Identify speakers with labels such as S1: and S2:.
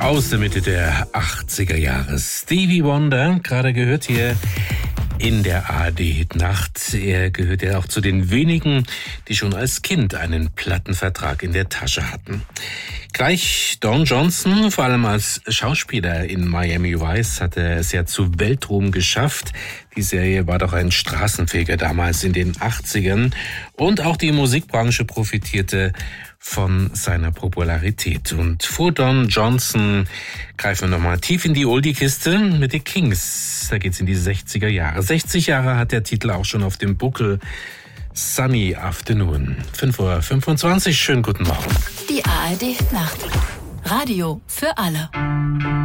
S1: Aus der Mitte der 80er Jahre. Stevie Wonder, gerade gehört hier in der ARD-Nacht. Er gehört ja auch zu den wenigen, die schon als Kind einen Plattenvertrag in der Tasche hatten. Gleich Don Johnson, vor allem als Schauspieler in Miami Vice, hat er es ja zu Weltruhm geschafft. Die Serie war doch ein Straßenfeger damals in den 80ern. Und auch die Musikbranche profitierte von seiner Popularität. Und vor Don Johnson greifen wir nochmal tief in die Oldie-Kiste mit den Kings. Da geht's in die 60er Jahre. 60 Jahre hat der Titel auch schon auf dem Buckel. Sunny Afternoon. 5:25 Uhr. Schönen guten Morgen.
S2: Die ARD-Nacht. Radio für alle.